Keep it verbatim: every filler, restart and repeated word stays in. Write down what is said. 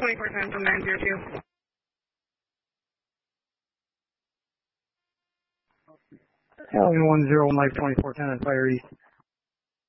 twenty-four ten from nine zero two. Alien one zero one Life twenty-four ten on Fire East.